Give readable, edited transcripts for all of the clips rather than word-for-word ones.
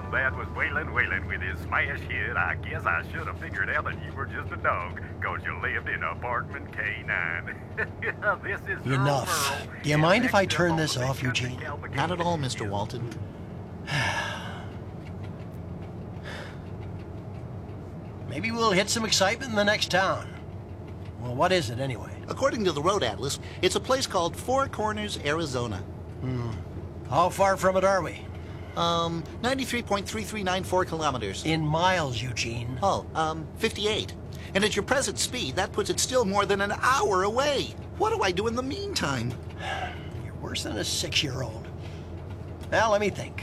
That was Waylon with his smash hit. I guess I should have figured out that you were just a dog, cause you lived in apartment K9. This is Enough. Earl Merle. Do you mind if I turn this off, Eugene? Not at all, Mr. Walton. Maybe we'll hit some excitement in the next town. Well, what is it anyway? According to the road atlas, it's a place called Four Corners, Arizona. How far from it are we? 93.3394 kilometers. In miles, Eugene. 58. And at your present speed, that puts it still more than an hour away. What do I do in the meantime? You're worse than a 6-year-old. Now, let me think.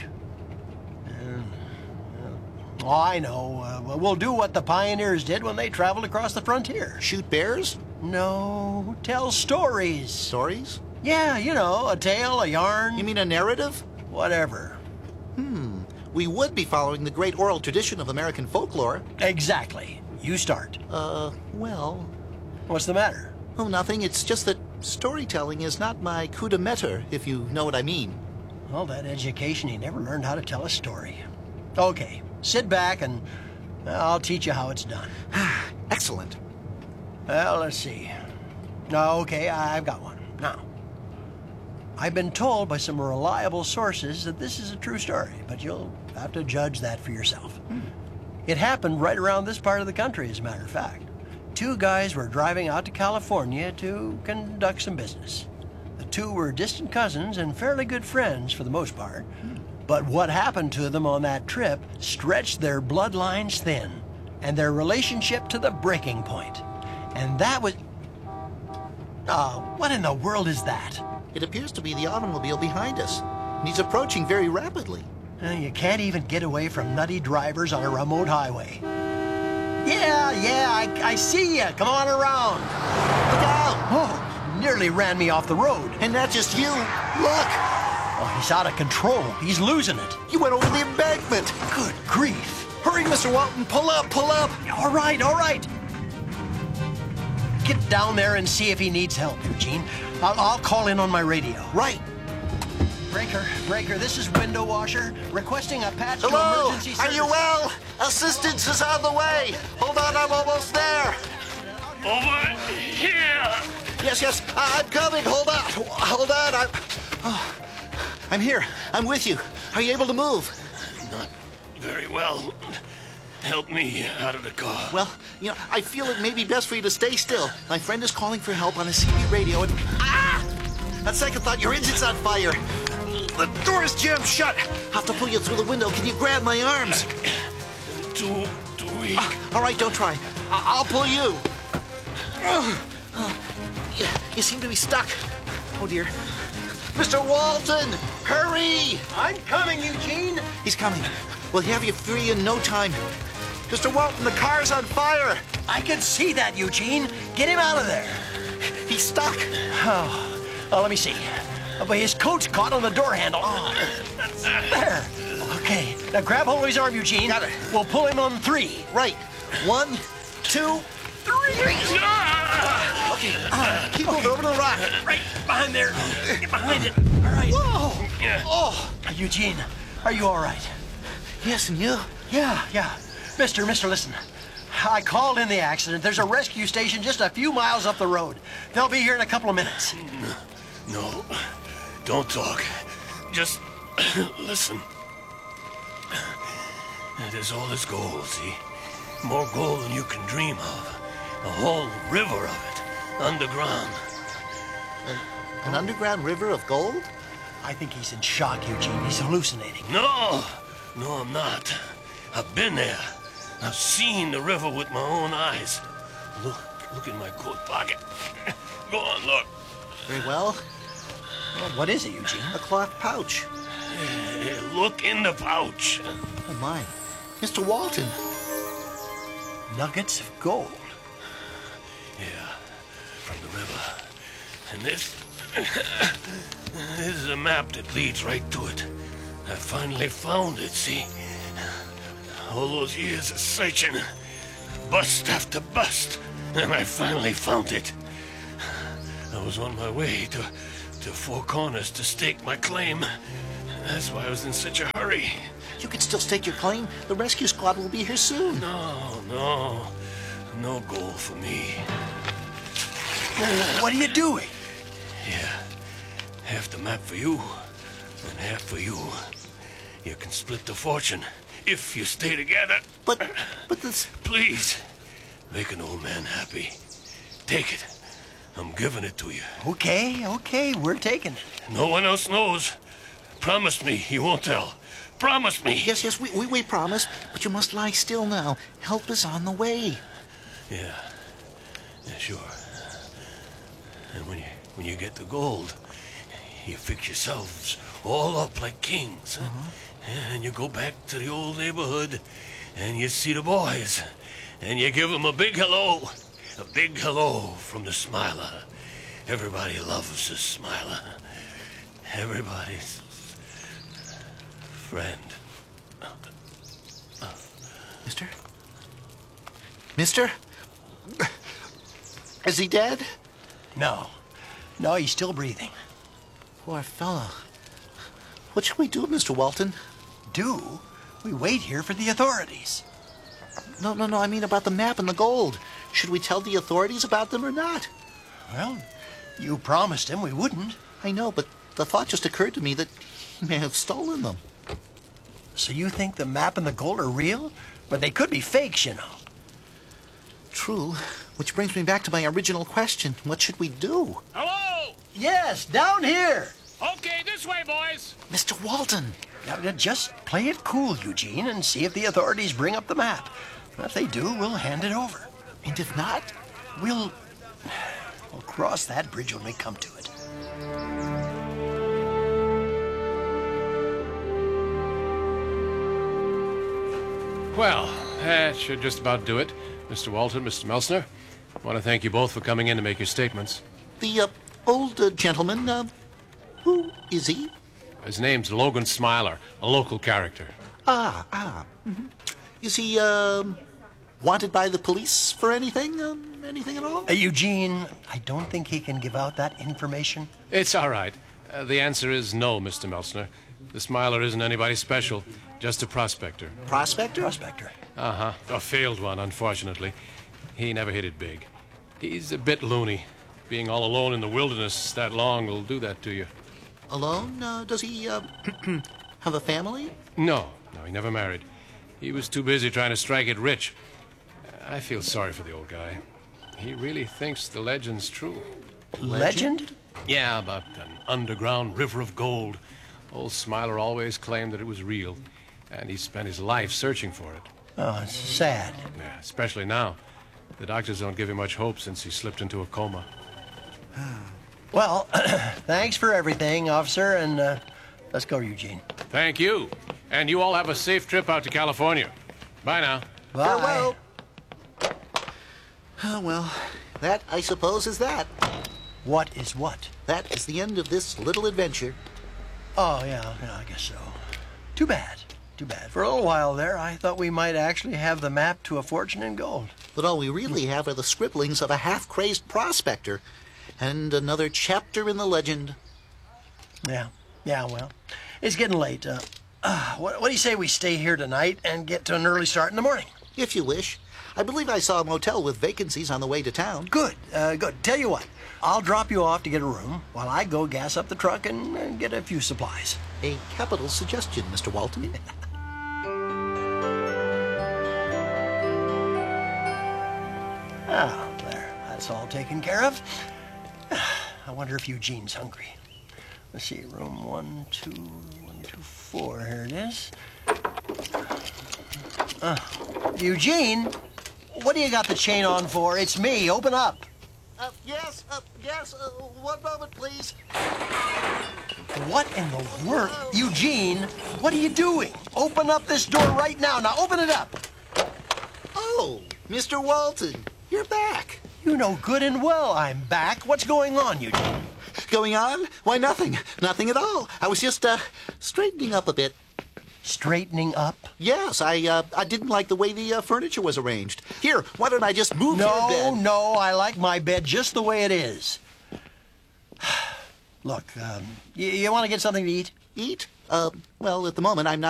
Oh, I know. We'll do what the pioneers did when they traveled across the frontier. Shoot bears? No, tell stories. Stories? Yeah, you know, a tale, a yarn. You mean a narrative? Whatever. We would be following the great oral tradition of American folklore. Exactly. You start. Well... What's the matter? Oh, nothing. It's just that storytelling is not my coup de maître, if you know what I mean. All that education, he never learned how to tell a story. Okay, sit back and I'll teach you how it's done. Excellent. Well, let's see. Okay, I've got one. Now, I've been told by some reliable sources that this is a true story, but you'll have to judge that for yourself. It happened right around this part of the country, as a matter of fact. 2 guys were driving out to California to conduct some business. The 2 were distant cousins and fairly good friends for the most part. But what happened to them on that trip stretched their bloodlines thin and their relationship to the breaking point. And that was... what in the world is that? It appears to be the automobile behind us. And he's approaching very rapidly. You can't even get away from nutty drivers on a remote highway. Yeah, I see you. Come on around. Look out! Oh, nearly ran me off the road. And not just you. Look! Oh, he's out of control. He's losing it. You went over the embankment. Good grief. Hurry, Mr. Walton. Pull up, pull up. All right. Get down there and see if he needs help, Eugene. I'll call in on my radio. Right. Breaker, this is Window Washer, requesting a patch to Hello? emergency Are service. you well? Assistance is on the way. Hold on, I'm almost there. Over here! Yes, I'm coming. Hold on. I'm here. I'm with you. Are you able to move? Not very well. Help me out of the car. Well, I feel it may be best for you to stay still. My friend is calling for help on a CB radio and... That second thought, your engine's on fire. The door is jammed shut. I'll have to pull you through the window. Can you grab my arms? Too weak. All right, don't try. I'll pull you. You seem to be stuck. Oh, dear. Mr. Walton, hurry! I'm coming, Eugene. He's coming. We'll have you free in no time. Mr. Walton, the car's on fire. I can see that, Eugene. Get him out of there. He's stuck. Oh, let me see. But his coat's caught on the door handle. There. Okay. Now grab hold of his arm, Eugene. Got it. We'll pull him on 3. Right. 1, 2, 3. Okay. Keep moving over to the rock. Right behind there. Get behind it. All right. Whoa. Oh, Eugene, are you all right? Yes, and you? Yeah. Mister, listen. I called in the accident. There's a rescue station just a few miles up the road. They'll be here in a couple of minutes. No, don't talk. Just listen. There's all this gold, see? More gold than you can dream of. A whole river of it, underground. An underground river of gold? I think he's in shock, Eugene. He's hallucinating. No, I'm not. I've been there. I've seen the river with my own eyes. Look in my coat pocket. Go on, look. Very well. Well, what is it, Eugene? A cloth pouch. Look in the pouch. Oh, my. Mr. Walton. Nuggets of gold. Yeah, from the river. And this is a map that leads right to it. I finally found it, see? All those years of searching, bust after bust, and I finally found it. I was on my way to Four Corners to stake my claim, That's why I was in such a hurry. You can still stake your claim. The rescue squad will be here soon. No goal for me. What are you doing? Yeah, half the map for you, and half for you. You can split the fortune if you stay together. But this... Please, make an old man happy. Take it. I'm giving it to you. Okay, we're taking it. No one else knows. Promise me you won't tell. Promise me. Yes, we promise. But you must lie still now. Help is on the way. Yeah, sure. And when you get the gold, you fix yourselves all up like kings. And you go back to the old neighborhood, and you see the boys, and you give them a big hello. A big hello from the Smiler. Everybody loves the Smiler. Everybody's friend. Mister? Mister? Is he dead? No, he's still breathing. Poor fella. What should we do, Mr. Walton? Do? We wait here for the authorities. No, I mean about the map and the gold. Should we tell the authorities about them or not? Well, you promised him we wouldn't. I know, but the thought just occurred to me that he may have stolen them. So you think the map and the gold are real? But they could be fakes, you know. True. Which brings me back to my original question. What should we do? Hello! Yes, down here. Okay, this way, boys. Mr. Walton! Now, just play it cool, Eugene, and see if the authorities bring up the map. If they do, we'll hand it over. And if not? We'll cross that bridge when we come to it. Well, that should just about do it. Mr. Walton, Mr. Melsner, I want to thank you both for coming in to make your statements. The old gentleman, who is he? His name's Logan Smiler, a local character. Mm-hmm. Is he, wanted by the police for anything? Anything at all? Eugene, I don't think he can give out that information. It's all right. The answer is no, Mr. Melsner. The Smiler isn't anybody special, just a prospector. Prospector? Prospector. Uh-huh. A failed one, unfortunately. He never hit it big. He's a bit loony. Being all alone in the wilderness that long will do that to you. Alone? Does he, have a family? No, he never married. He was too busy trying to strike it rich. I feel sorry for the old guy. He really thinks the legend's true. Legend? Yeah, about an underground river of gold. Old Smiler always claimed that it was real, and he spent his life searching for it. Oh, it's sad. Yeah, especially now. The doctors don't give him much hope since he slipped into a coma. Well, thanks for everything, officer, and let's go, Eugene. Thank you. And you all have a safe trip out to California. Bye now. Bye. Farewell. Oh, well, that, I suppose, is that. What is what? That is the end of this little adventure. Oh, yeah, I guess so. Too bad. For a little while there, I thought we might actually have the map to a fortune in gold. But all we really have are the scribblings of a half-crazed prospector. And another chapter in the legend. Yeah, well, it's getting late. What do you say we stay here tonight and get to an early start in the morning? If you wish. I believe I saw a motel with vacancies on the way to town. Good. Tell you what, I'll drop you off to get a room while I go gas up the truck and get a few supplies. A capital suggestion, Mr. Walton. Oh, there. That's all taken care of. I wonder if Eugene's hungry. Let's see, room 124. Here it is. Eugene, what do you got the chain on for? It's me. Open up. Yes, one moment, please. What in the world? Eugene, what are you doing? Open up this door right now. Now open it up. Oh, Mr. Walton, you're back. You know good and well I'm back. What's going on, Eugene? Going on? Why, nothing. Nothing at all. I was just, straightening up a bit. Straightening up? Yes, I didn't like the way the furniture was arranged. Here, why don't I just move your bed? No, I like my bed just the way it is. Look, you want to get something to eat? Eat? Well, at the moment, I'm not